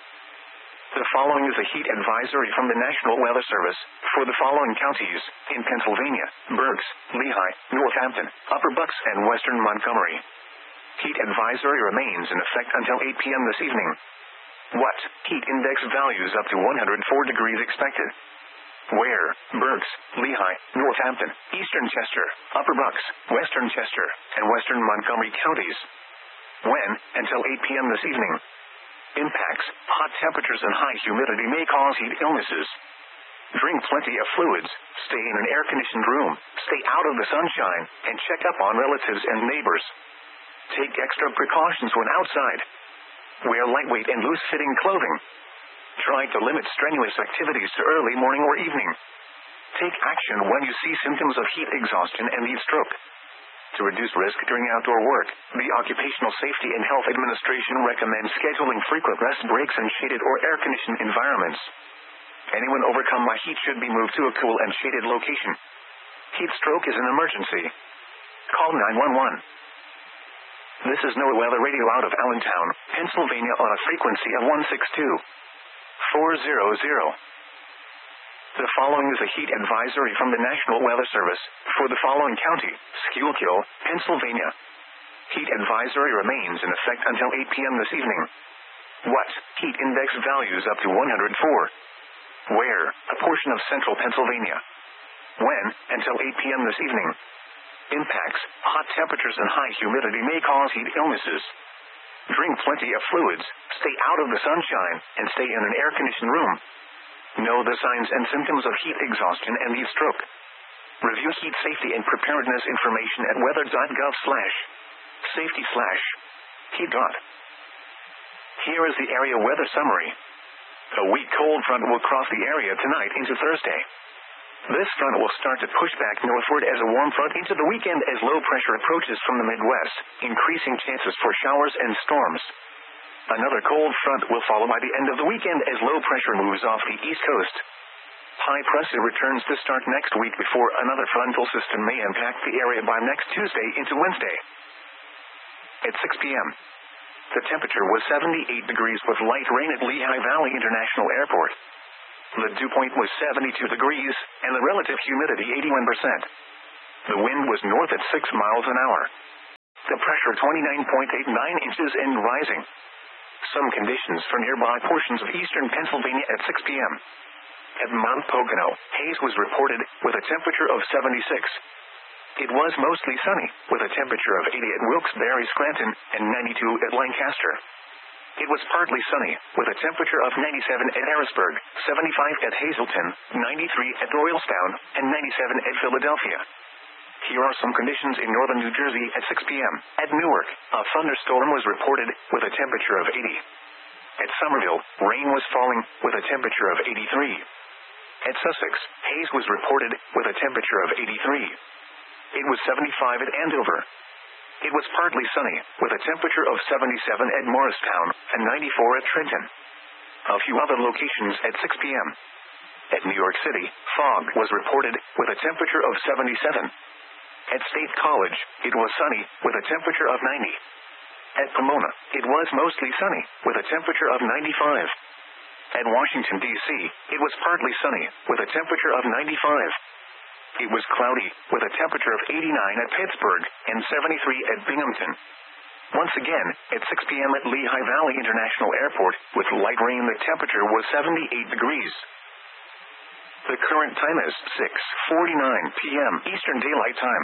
The following is a heat advisory from the National Weather Service for the following counties in Pennsylvania: Berks, Lehigh, Northampton, Upper Bucks, and Western Montgomery. Heat advisory remains in effect until 8 p.m. this evening. What? Heat index values up to 104 degrees expected. Where? Berks, Lehigh, Northampton, Eastern Chester, Upper Bucks, Western Chester, and Western Montgomery counties. When? Until 8 p.m. this evening. Impacts: hot temperatures and high humidity may cause heat illnesses. Drink plenty of fluids, stay in an air-conditioned room, stay out of the sunshine, and check up on relatives and neighbors. Take extra precautions when outside. Wear lightweight and loose-fitting clothing. Try to limit strenuous activities to early morning or evening. Take action when you see symptoms of heat exhaustion and heat stroke. To reduce risk during outdoor work, the Occupational Safety and Health Administration recommends scheduling frequent rest breaks in shaded or air-conditioned environments. Anyone overcome by heat should be moved to a cool and shaded location. Heat stroke is an emergency. Call 911. This is NOAA Weather Radio out of Allentown, Pennsylvania on a frequency of 162.400. The following is a heat advisory from the National Weather Service for the following county: Schuylkill, Pennsylvania. Heat advisory remains in effect until 8 p.m. this evening. What? Heat index values up to 104. Where? A portion of central Pennsylvania. When? Until 8 p.m. this evening. Impacts: hot temperatures and high humidity may cause heat illnesses. Drink plenty of fluids, stay out of the sunshine, and stay in an air-conditioned room. Know the signs and symptoms of heat exhaustion and heat stroke. Review heat safety and preparedness information at weather.gov/safety/heat. Here is the area weather summary. A weak cold front will cross the area tonight into Thursday. This front will start to push back northward as a warm front into the weekend as low pressure approaches from the Midwest, increasing chances for showers and storms. Another cold front will follow by the end of the weekend as low pressure moves off the East Coast. High pressure returns to start next week before another frontal system may impact the area by next Tuesday into Wednesday. At 6 p.m., the temperature was 78 degrees with light rain at Lehigh Valley International Airport. The dew point was 72 degrees, and the relative humidity 81%. The wind was north at 6 miles an hour. The pressure 29.89 inches and rising. Some conditions for nearby portions of eastern Pennsylvania at 6 p.m. At Mount Pocono, haze was reported, with a temperature of 76. It was mostly sunny, with a temperature of 80 at Wilkes-Barre, Scranton, and 92 at Lancaster. It was partly sunny, with a temperature of 97 at Harrisburg, 75 at Hazleton, 93 at Doylestown, and 97 at Philadelphia. Here are some conditions in northern New Jersey at 6 p.m. At Newark, a thunderstorm was reported, with a temperature of 80. At Somerville, rain was falling, with a temperature of 83. At Sussex, haze was reported, with a temperature of 83. It was 75 at Andover. It was partly sunny, with a temperature of 77 at Morristown, and 94 at Trenton. A few other locations at 6 p.m. At New York City, fog was reported, with a temperature of 77. At State College, it was sunny, with a temperature of 90. At Pomona, it was mostly sunny, with a temperature of 95. At Washington, D.C., it was partly sunny, with a temperature of 95. It was cloudy, with a temperature of 89 at Pittsburgh, and 73 at Binghamton. Once again, at 6 p.m. at Lehigh Valley International Airport, with light rain the temperature was 78 degrees. The current time is 6:49 p.m. Eastern Daylight Time.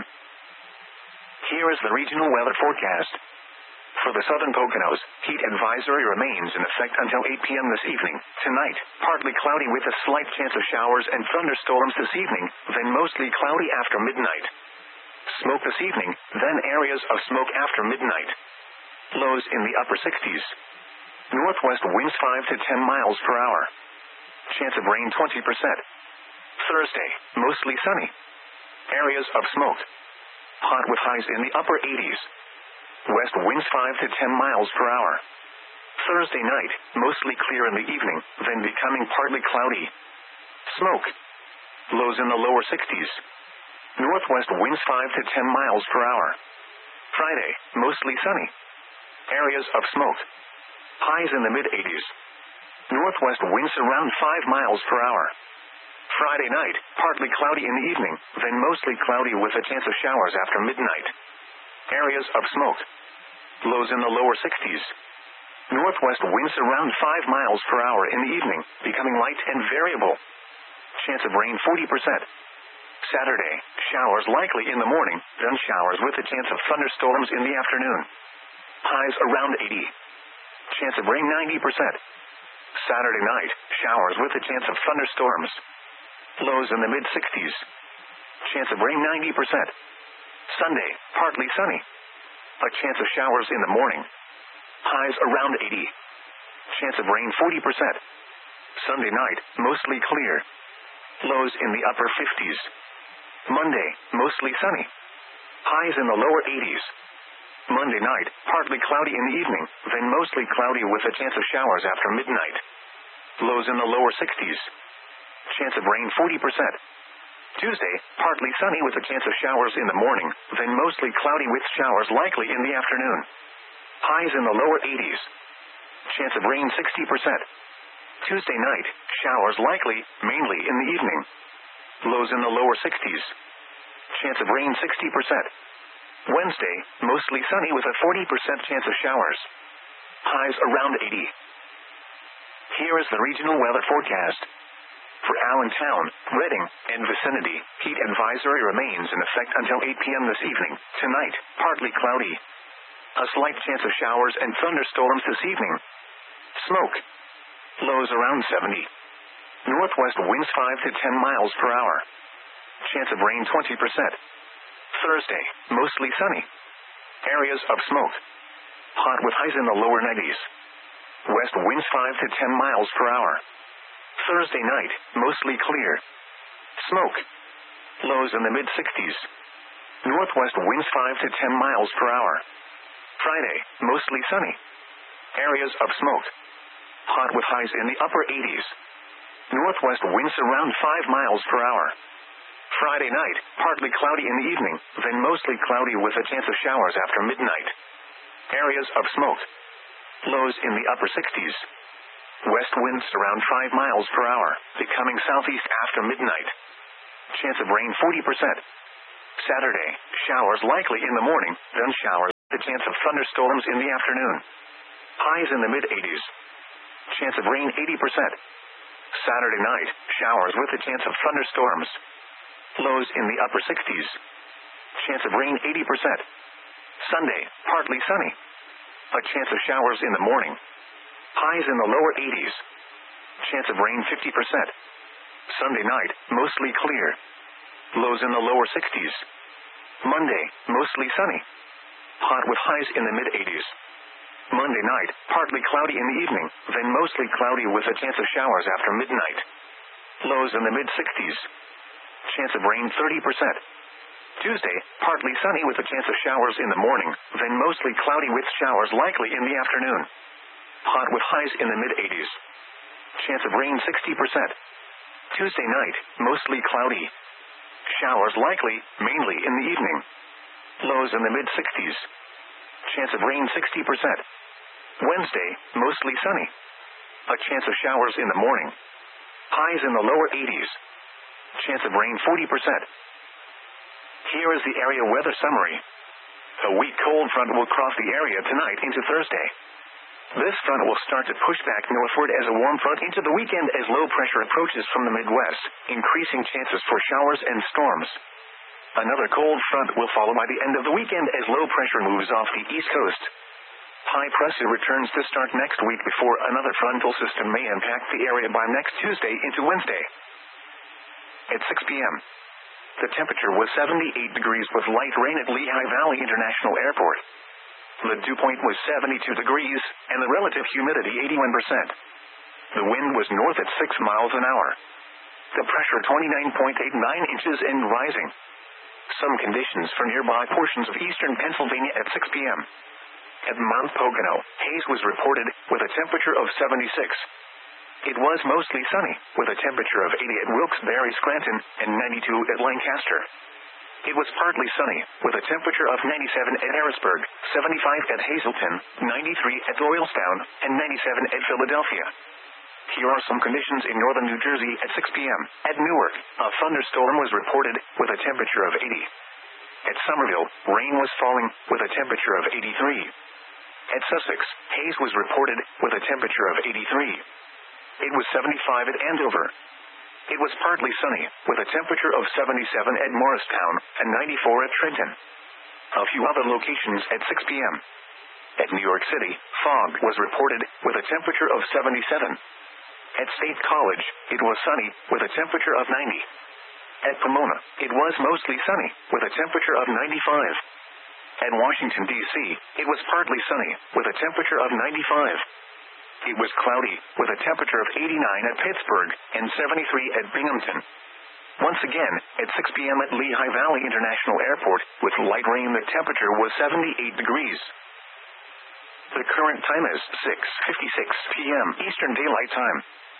Here is the regional weather forecast. For the southern Poconos, heat advisory remains in effect until 8 p.m. this evening. Tonight, partly cloudy with a slight chance of showers and thunderstorms this evening, then mostly cloudy after midnight. Smoke this evening, then areas of smoke after midnight. Lows in the upper 60s. Northwest winds 5 to 10 miles per hour. Chance of rain 20%. Thursday, mostly sunny. Areas of smoke. Hot with highs in the upper 80s. West winds 5 to 10 miles per hour. Thursday night, mostly clear in the evening, then becoming partly cloudy. Smoke. Lows in the lower 60s. Northwest winds 5 to 10 miles per hour. Friday, mostly sunny. Areas of smoke. Highs in the mid-80s. Northwest winds around 5 miles per hour. Friday night, partly cloudy in the evening, then mostly cloudy with a chance of showers after midnight. Areas of smoke. Lows in the lower 60s. Northwest winds around 5 miles per hour in the evening, becoming light and variable. Chance of rain 40%. Saturday, showers likely in the morning, then showers with a chance of thunderstorms in the afternoon. Highs around 80. Chance of rain 90%. Saturday night, showers with a chance of thunderstorms. Lows in the mid-60s. Chance of rain 90%. Sunday, partly sunny. A chance of showers in the morning. Highs around 80. Chance of rain 40%. Sunday night, mostly clear. Lows in the upper 50s. Monday, mostly sunny. Highs in the lower 80s. Monday night, partly cloudy in the evening, then mostly cloudy with a chance of showers after midnight. Lows in the lower 60s. Chance of rain 40%. Tuesday, partly sunny with a chance of showers in the morning, then mostly cloudy with showers likely in the afternoon. Highs in the lower 80s. Chance of rain 60%. Tuesday night, showers likely, mainly in the evening. Lows in the lower 60s. Chance of rain 60%. Wednesday, mostly sunny with a 40% chance of showers. Highs around 80. Here is the regional weather forecast. For Allentown, Reading, and vicinity, heat advisory remains in effect until 8 p.m. this evening. Tonight, partly cloudy. A slight chance of showers and thunderstorms this evening. Smoke. Lows around 70. Northwest winds 5 to 10 miles per hour. Chance of rain 20%. Thursday, mostly sunny. Areas of smoke. Hot with highs in the lower 90s. West winds 5 to 10 miles per hour. Thursday night, mostly clear. Smoke. Lows in the mid-60s. Northwest winds 5 to 10 miles per hour. Friday, mostly sunny. Areas of smoke. Hot with highs in the upper 80s. Northwest winds around 5 miles per hour. Friday night, partly cloudy in the evening, then mostly cloudy with a chance of showers after midnight. Areas of smoke. Lows in the upper 60s. West winds around 5 miles per hour, becoming southeast after midnight. Chance of rain 40%. Saturday, showers likely in the morning, then showers The chance of thunderstorms in the afternoon. Highs in the mid-80s. Chance of rain 80%. Saturday night, showers with a chance of thunderstorms. Lows in the upper 60s. Chance of rain 80%. Sunday, partly sunny. A chance of showers in the morning. Highs in the lower 80s. Chance of rain 50%. Sunday night, mostly clear. Lows in the lower 60s. Monday, mostly sunny. Hot with highs in the mid-80s. Monday night, partly cloudy in the evening, then mostly cloudy with a chance of showers after midnight. Lows in the mid-60s. Chance of rain 30%. Tuesday, partly sunny with a chance of showers in the morning, then mostly cloudy with showers likely in the afternoon. Hot with highs in the mid-80s. Chance of rain 60%. Tuesday night, mostly cloudy. Showers likely, mainly in the evening. Lows in the mid-60s. Chance of rain 60%. Wednesday, mostly sunny. A chance of showers in the morning. Highs in the lower 80s. Chance of rain 40%. Here is the area weather summary. A weak cold front will cross the area tonight into Thursday. This front will start to push back northward as a warm front into the weekend as low pressure approaches from the Midwest, increasing chances for showers and storms. Another cold front will follow by the end of the weekend as low pressure moves off the East Coast. High pressure returns to start next week before another frontal system may impact the area by next Tuesday into Wednesday. At 6 p.m., the temperature was 78 degrees with light rain at Lehigh Valley International Airport. The dew point was 72 degrees, and the relative humidity 81%. The wind was north at 6 miles an hour. The pressure 29.89 inches and rising. Some conditions for nearby portions of eastern Pennsylvania at 6 p.m. At Mount Pocono, haze was reported, with a temperature of 76. It was mostly sunny, with a temperature of 80 at Wilkes-Barre, Scranton, and 92 at Lancaster. It was partly sunny, with a temperature of 97 at Harrisburg, 75 at Hazleton, 93 at Doylestown, and 97 at Philadelphia. Here are some conditions in northern New Jersey at 6 p.m. At Newark, a thunderstorm was reported, with a temperature of 80. At Somerville, rain was falling, with a temperature of 83. At Sussex, haze was reported, with a temperature of 83. It was 75 at Andover. It was partly sunny, with a temperature of 77 at Morristown, and 94 at Trenton. A few other locations at 6 p.m. At New York City, fog was reported, with a temperature of 77. At State College, it was sunny, with a temperature of 90. At Pomona, it was mostly sunny, with a temperature of 95. At Washington, D.C., it was partly sunny, with a temperature of 95. It was cloudy, with a temperature of 89 at Pittsburgh, and 73 at Binghamton. Once again, at 6 p.m. at Lehigh Valley International Airport, with light rain the temperature was 78 degrees. The current time is 6:56 p.m. Eastern Daylight Time.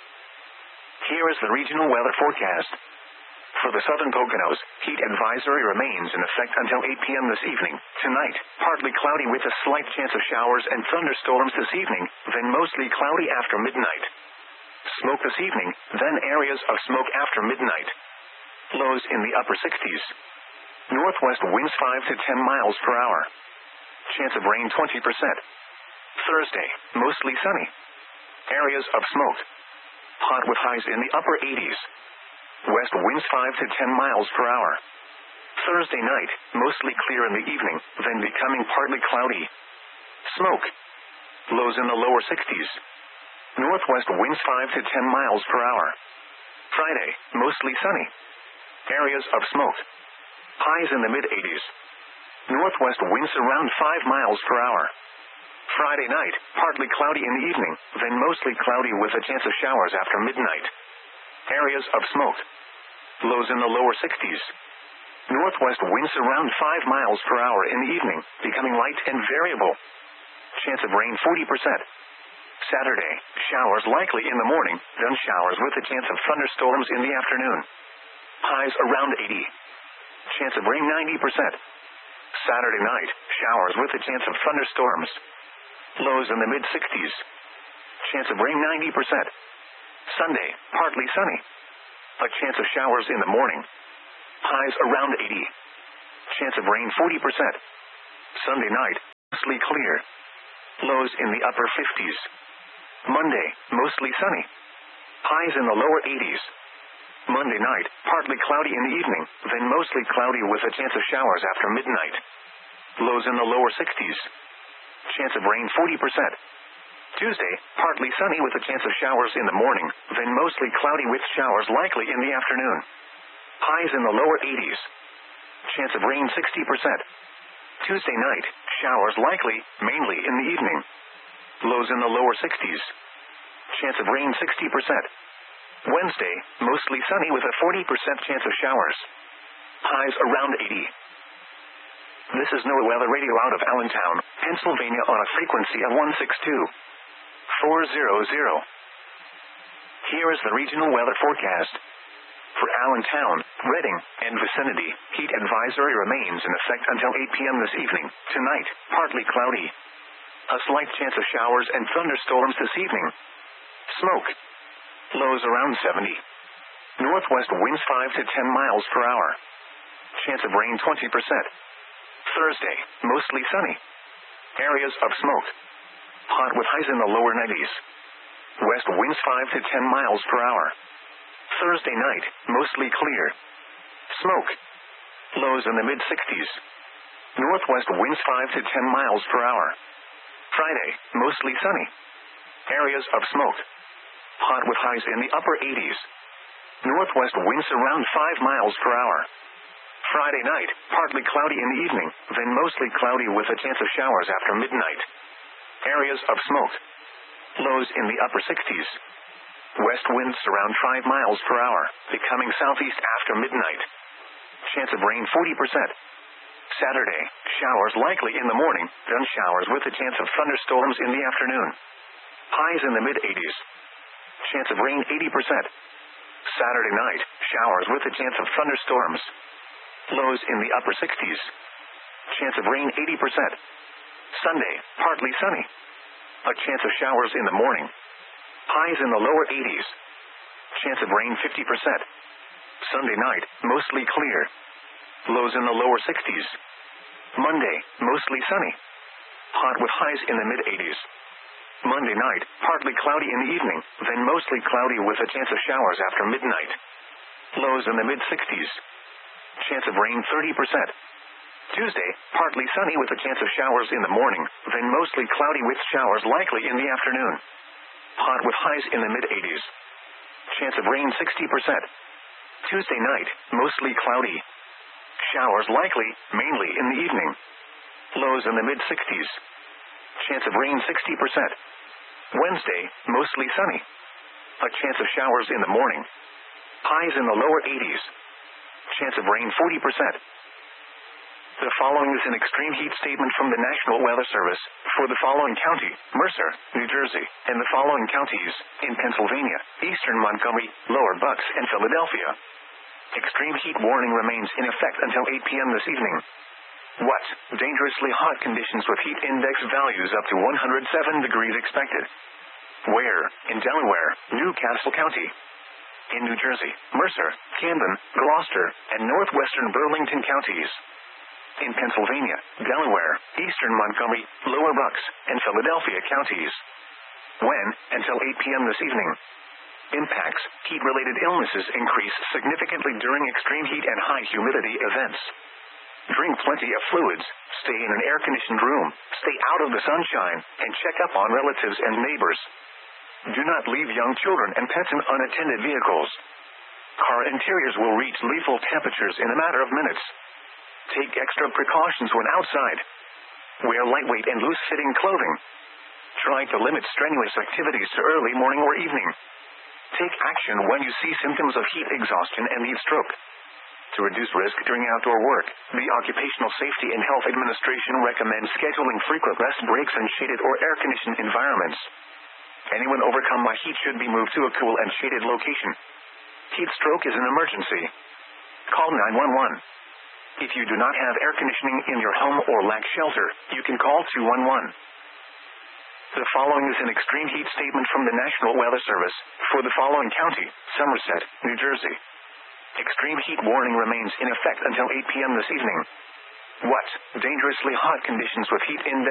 Here is the regional weather forecast. For the southern Poconos, heat advisory remains in effect until 8 p.m. this evening. Tonight, partly cloudy with a slight chance of showers and thunderstorms this evening, then mostly cloudy after midnight. Smoke this evening, then areas of smoke after midnight. Lows in the upper 60s. Northwest winds 5 to 10 miles per hour. Chance of rain 20%. Thursday, mostly sunny. Areas of smoke. Hot with highs in the upper 80s. West winds 5 to 10 miles per hour. Thursday night, mostly clear in the evening, then becoming partly cloudy. Smoke. Lows in the lower 60s. Northwest winds 5 to 10 miles per hour. Friday, mostly sunny. Areas of smoke. Highs in the mid-80s. Northwest winds around 5 miles per hour. Friday night, partly cloudy in the evening, then mostly cloudy with a chance of showers after midnight. Areas of smoke. Lows in the lower 60s. Northwest winds around 5 miles per hour in the evening, becoming light and variable. Chance of rain 40%. Saturday, showers likely in the morning, then showers with a chance of thunderstorms in the afternoon. Highs around 80. Chance of rain 90%. Saturday night, showers with a chance of thunderstorms. Lows in the mid-60s. Chance of rain 90%. Sunday, partly sunny. A chance of showers in the morning. Highs around 80. Chance of rain 40%. Sunday night, mostly clear. Lows in the upper 50s. Monday, mostly sunny. Highs in the lower 80s. Monday night, partly cloudy in the evening, then mostly cloudy with a chance of showers after midnight. Lows in the lower 60s. Chance of rain 40%. Tuesday, partly sunny with a chance of showers in the morning, then mostly cloudy with showers likely in the afternoon. Highs in the lower 80s. Chance of rain 60%. Tuesday night, showers likely, mainly in the evening. Lows in the lower 60s. Chance of rain 60%. Wednesday, mostly sunny with a 40% chance of showers. Highs around 80. This is NOAA Weather Radio out of Allentown, Pennsylvania on a frequency of 162.400. Here is the regional weather forecast. For Allentown, Reading, and vicinity, heat advisory remains in effect until 8 p.m. this evening. Tonight, partly cloudy. A slight chance of showers and thunderstorms this evening. Smoke. Lows around 70. Northwest winds 5 to 10 miles per hour. Chance of rain 20%. Thursday, mostly sunny. Areas of smoke. Hot with highs in the lower 90s. West winds 5 to 10 miles per hour. Thursday night, mostly clear. Smoke. Lows in the mid-60s. Northwest winds 5 to 10 miles per hour. Friday, mostly sunny. Areas of smoke. Hot with highs in the upper 80s. Northwest winds around 5 miles per hour. Friday night, partly cloudy in the evening, then mostly cloudy with a chance of showers after midnight. Areas of smoke. Lows in the upper 60s. West winds around 5 miles per hour, becoming southeast after midnight. Chance of rain 40%. Saturday, showers likely in the morning, then showers with a chance of thunderstorms in the afternoon. Highs in the mid-80s. Chance of rain 80%. Saturday night, showers with a chance of thunderstorms. Lows in the upper 60s. Chance of rain 80%. Sunday, partly sunny. A chance of showers in the morning. Highs in the lower 80s. Chance of rain 50%. Sunday night, mostly clear. Lows in the lower 60s. Monday, mostly sunny. Hot with highs in the mid-80s. Monday night, partly cloudy in the evening, then mostly cloudy with a chance of showers after midnight. Lows in the mid-60s. Chance of rain 30%. Tuesday, partly sunny with a chance of showers in the morning, then mostly cloudy with showers likely in the afternoon. Hot with highs in the mid-80s. Chance of rain 60%. Tuesday night, mostly cloudy. Showers likely, mainly in the evening. Lows in the mid-60s. Chance of rain 60%. Wednesday, mostly sunny. A chance of showers in the morning. Highs in the lower 80s. Chance of rain 40%. The following is an extreme heat statement from the National Weather Service for the following county, Mercer, New Jersey, and the following counties in Pennsylvania, eastern Montgomery, lower Bucks, and Philadelphia. Extreme heat warning remains in effect until 8 p.m. this evening. What? Dangerously hot conditions with heat index values up to 107 degrees expected. Where? In Delaware, Newcastle County. In New Jersey, Mercer, Camden, Gloucester, and northwestern Burlington counties. In Pennsylvania, Delaware, eastern Montgomery, lower Bucks, and Philadelphia counties. When? Until 8 p.m. this evening. Impacts: heat-related illnesses increase significantly during extreme heat and high humidity events. Drink plenty of fluids, stay in an air-conditioned room, stay out of the sunshine, and check up on relatives and neighbors. Do not leave young children and pets in unattended vehicles. Car interiors will reach lethal temperatures in a matter of minutes. Take extra precautions when outside. Wear lightweight and loose-fitting clothing. Try to limit strenuous activities to early morning or evening. Take action when you see symptoms of heat exhaustion and heat stroke. To reduce risk during outdoor work, the Occupational Safety and Health Administration recommends scheduling frequent rest breaks in shaded or air-conditioned environments. Anyone overcome by heat should be moved to a cool and shaded location. Heat stroke is an emergency. Call 911. If you do not have air conditioning in your home or lack shelter, you can call 211. The following is an extreme heat statement from the National Weather Service for the following county, Somerset, New Jersey. Extreme heat warning remains in effect until 8 p.m. this evening. What? Dangerously hot conditions with heat index